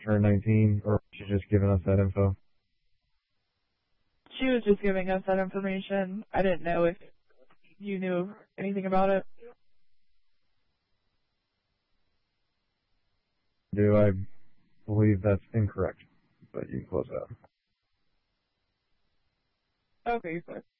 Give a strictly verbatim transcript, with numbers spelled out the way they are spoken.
turned nineteen, or was she just giving us that info? She was just giving us that information. I didn't know if you knew anything about it. Do I believe that's incorrect? But you can close out. Okay, good.